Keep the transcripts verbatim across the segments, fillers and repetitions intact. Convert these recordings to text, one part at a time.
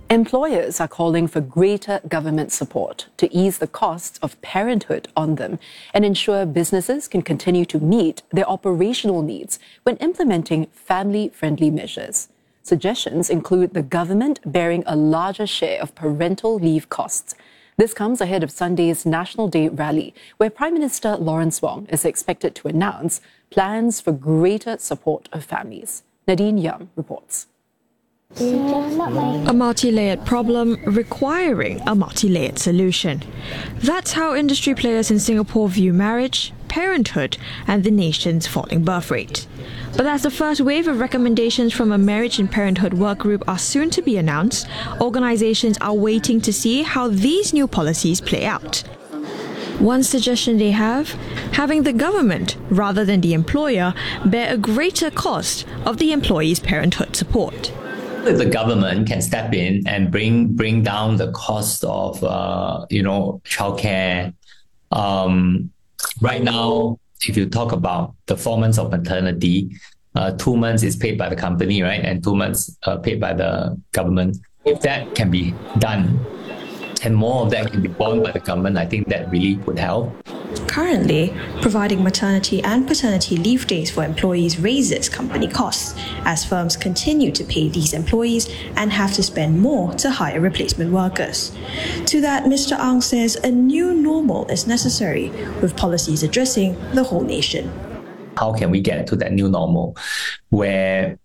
Employers are calling for greater government support to ease the costs of parenthood on them and ensure businesses can continue to meet their operational needs when implementing family-friendly measures. Suggestions include the government bearing a larger share of parental leave costs. This comes ahead of Sunday's National Day rally, where Prime Minister Lawrence Wong is expected to announce plans for greater support of families. Nadine Yam reports. A multi-layered problem requiring a multi-layered solution. That's how industry players in Singapore view marriage, parenthood, and the nation's falling birth rate. But as the first wave of recommendations from a marriage and parenthood work group are soon to be announced, organisations are waiting to see how these new policies play out. One suggestion they have, having the government, rather than the employer, bear a greater cost of the employee's parenthood support. If the government can step in and bring bring down the cost of uh, you know childcare, um, right now, if you talk about the four months of maternity, uh, two months is paid by the company, right, and two months uh, paid by the government. If that can be done, and more of that can be borne by the government, I think that really would help. Currently, providing maternity and paternity leave days for employees raises company costs, as firms continue to pay these employees and have to spend more to hire replacement workers. To that, Mister Ang says a new normal is necessary, with policies addressing the whole nation. How can we get to that new normal where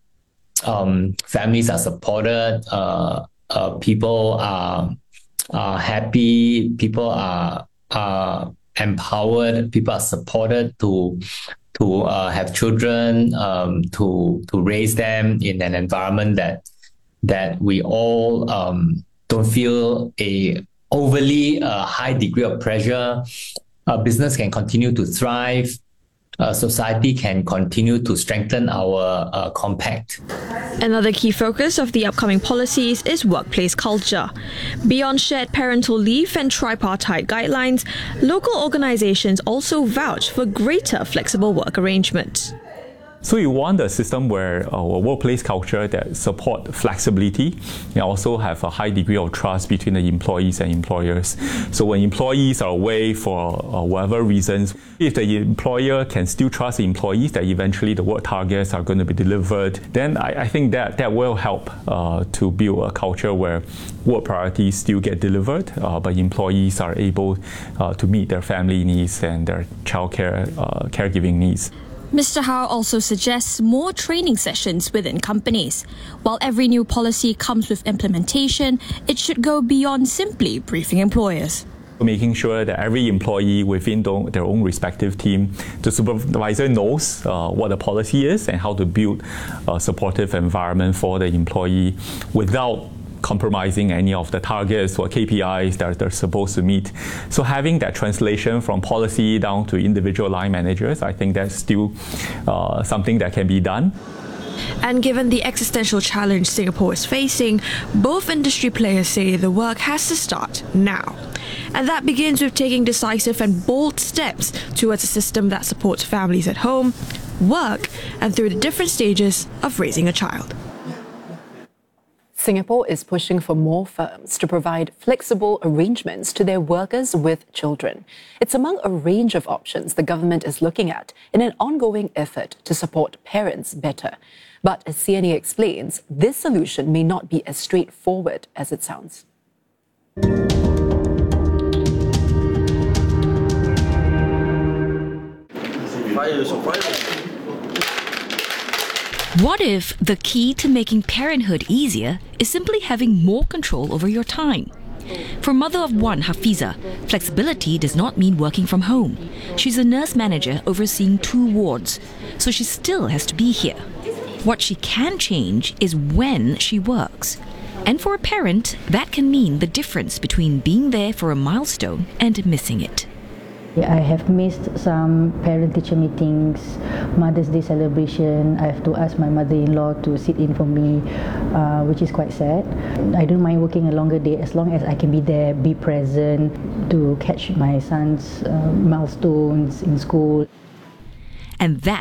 um, families are supported, uh, uh, people are, are happy, people are, are empowered, people are supported to to uh, have children, um, to to raise them in an environment that that we all um, don't feel a overly uh, high degree of pressure. Uh, business can continue to thrive. Uh, society can continue to strengthen our uh, compact. Another key focus of the upcoming policies is workplace culture. Beyond shared parental leave and tripartite guidelines, local organizations also vouch for greater flexible work arrangements. So you want a system where a workplace culture that support flexibility and also have a high degree of trust between the employees and employers. So when employees are away for uh, whatever reasons, if the employer can still trust the employees that eventually the work targets are going to be delivered, then I, I think that that will help uh, to build a culture where work priorities still get delivered, uh, but employees are able uh, to meet their family needs and their childcare, uh, caregiving needs. Mister Hao also suggests more training sessions within companies. While every new policy comes with implementation, it should go beyond simply briefing employers. Making sure that every employee within their own respective team, the supervisor knows uh, what the policy is and how to build a supportive environment for the employee without compromising any of the targets or K P Is that they're supposed to meet. So having that translation from policy down to individual line managers, I think that's still uh, something that can be done. And given the existential challenge Singapore is facing, both industry players say the work has to start now. And that begins with taking decisive and bold steps towards a system that supports families at home, work, and through the different stages of raising a child. Singapore is pushing for more firms to provide flexible arrangements to their workers with children. It's among a range of options the government is looking at in an ongoing effort to support parents better. But as C N A explains, this solution may not be as straightforward as it sounds. What if the key to making parenthood easier is simply having more control over your time? For mother of one, Hafiza, flexibility does not mean working from home. She's a nurse manager overseeing two wards, so she still has to be here. What she can change is when she works. And for a parent, that can mean the difference between being there for a milestone and missing it. I have missed some parent-teacher meetings, Mother's Day celebration. I have to ask my mother-in-law to sit in for me, uh, which is quite sad. I don't mind working a longer day as long as I can be there, be present, to catch my son's uh, milestones in school. And that